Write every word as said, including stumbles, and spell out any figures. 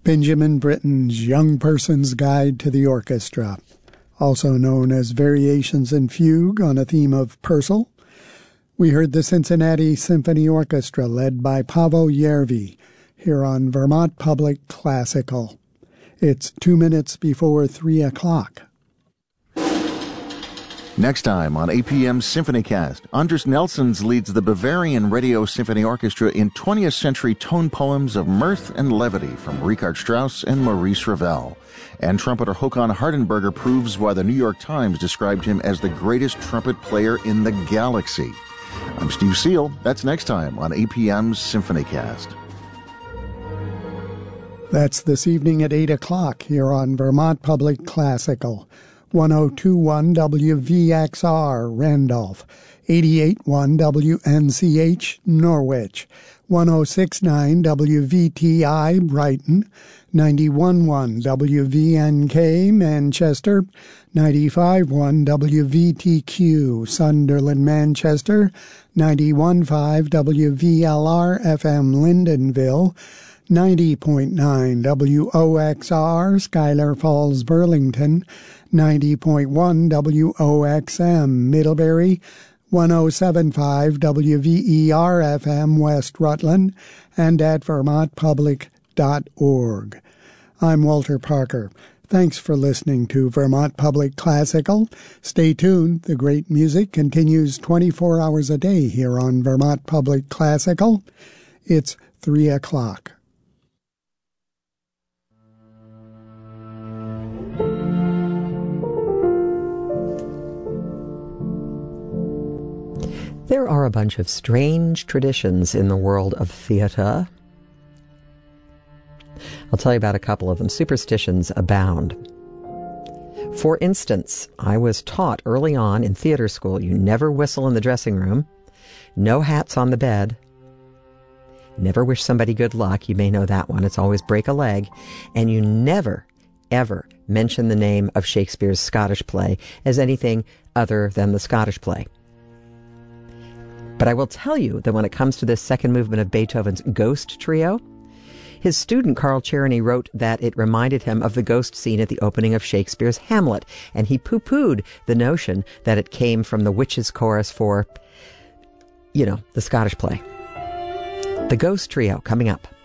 Benjamin Britten's Young Person's Guide to the Orchestra, also known as Variations in Fugue on a theme of Purcell. We heard the Cincinnati Symphony Orchestra led by Paavo Järvi here on Vermont Public Classical. It's two minutes before three o'clock. Next time on A P M's SymphonyCast, Anders Nelsons leads the Bavarian Radio Symphony Orchestra in twentieth century tone poems of mirth and levity from Richard Strauss and Maurice Ravel. And trumpeter Håkan Hardenberger proves why the New York Times described him as the greatest trumpet player in the galaxy. I'm Steve Seal. That's next time on A P M's SymphonyCast. That's this evening at eight o'clock here on Vermont Public Classical. one oh two point one W V X R, Randolph, eighty-eight point one W N C H, Norwich, one oh six point nine W V T I, Brighton, ninety-one point one W V N K, Manchester, ninety-five point one W V T Q, Sunderland, Manchester, ninety-one point five W V L R F M, Lyndonville, ninety point nine W O X R, Schuyler Falls, Burlington, ninety point one W O X M, Middlebury, one oh seven point five W V E R F M, West Rutland, and at vermont public dot org. I'm Walter Parker. Thanks for listening to Vermont Public Classical. Stay tuned. The great music continues twenty-four hours a day here on Vermont Public Classical. It's three o'clock. There are a bunch of strange traditions in the world of theater. I'll tell you about a couple of them. Superstitions abound. For instance, I was taught early on in theater school, you never whistle in the dressing room, no hats on the bed, never wish somebody good luck, you may know that one, it's always break a leg, and you never, ever mention the name of Shakespeare's Scottish play as anything other than the Scottish play. But I will tell you that when it comes to this second movement of Beethoven's Ghost Trio, his student Carl Cherny wrote that it reminded him of the ghost scene at the opening of Shakespeare's Hamlet, and he poo-pooed the notion that it came from the witches' chorus for, you know, the Scottish play. The Ghost Trio coming up.